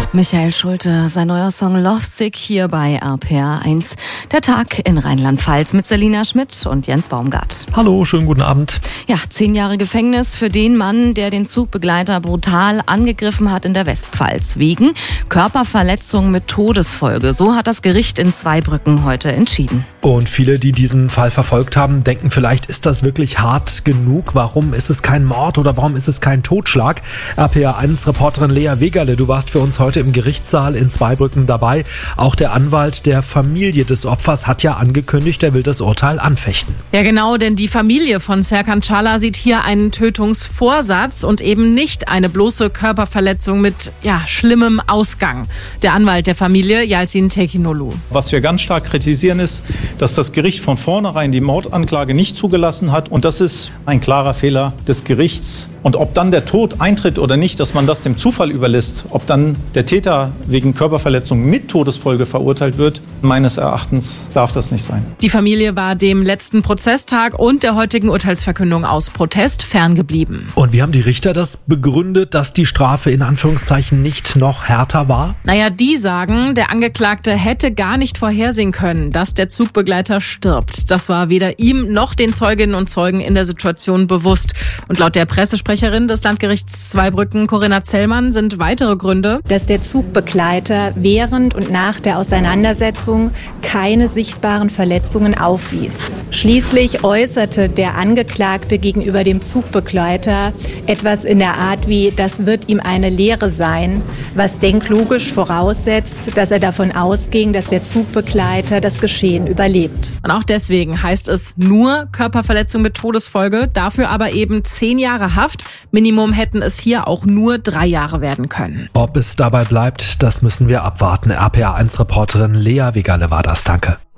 Michael Schulte, sein neuer Song Lovesick hier bei RPR 1. Der Tag in Rheinland-Pfalz mit Selina Schmidt und Jens Baumgart. Hallo, schönen guten Abend. Ja, 10 Jahre Gefängnis für den Mann, der den Zugbegleiter brutal angegriffen hat in der Westpfalz. Wegen Körperverletzung mit Todesfolge. So hat das Gericht in Zweibrücken heute entschieden. Und viele, die diesen Fall verfolgt haben, denken vielleicht, ist das wirklich hart genug? Warum ist es kein Mord oder warum ist es kein Totschlag? RPR 1-Reporterin Lea Wegerle, du warst für uns heute im Gerichtssaal in Zweibrücken dabei. Auch der Anwalt der Familie des Opfers hat ja angekündigt, er will das Urteil anfechten. Ja genau, denn die Familie von Serkan Çağlar sieht hier einen Tötungsvorsatz und eben nicht eine bloße Körperverletzung mit schlimmem Ausgang. Der Anwalt der Familie, Yalçın Tekinoglu. Was wir ganz stark kritisieren ist, dass das Gericht von vornherein die Mordanklage nicht zugelassen hat. Und das ist ein klarer Fehler des Gerichts. Und ob dann der Tod eintritt oder nicht, dass man das dem Zufall überlässt, ob dann der Täter wegen Körperverletzung mit Todesfolge verurteilt wird, meines Erachtens darf das nicht sein. Die Familie war dem letzten Prozesstag und der heutigen Urteilsverkündung aus Protest ferngeblieben. Und wie haben die Richter das begründet, dass die Strafe in Anführungszeichen nicht noch härter war? Die sagen, der Angeklagte hätte gar nicht vorhersehen können, dass der Zugbegleiter stirbt. Das war weder ihm noch den Zeuginnen und Zeugen in der Situation bewusst. Und laut der Pressesprecherin des Landgerichts Zweibrücken, Corinna Zellmann, sind weitere Gründe, dass der Zugbegleiter während und nach der Auseinandersetzung keine sichtbaren Verletzungen aufwies. Schließlich äußerte der Angeklagte gegenüber dem Zugbegleiter etwas in der Art wie, das wird ihm eine Lehre sein, was denklogisch voraussetzt, dass er davon ausging, dass der Zugbegleiter das Geschehen überlebt. Und auch deswegen heißt es nur Körperverletzung mit Todesfolge, dafür aber eben 10 Jahre Haft. Minimum hätten es hier auch nur 3 Jahre werden können. Ob es dabei bleibt, das müssen wir abwarten. RPR 1-Reporterin Lea Wegerle war das. Danke.